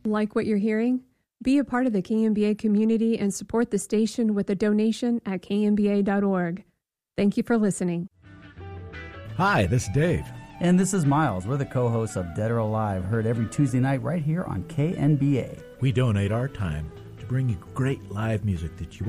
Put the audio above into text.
Like what you're hearing? Be a part of the KMBA community and support the station with a donation at kmba.org. Thank you for listening. Hi, this is Dave. And this is Miles. We're the co-hosts of Dead or Alive, heard every Tuesday night right here on KNBA. We donate our time to bring you great live music that you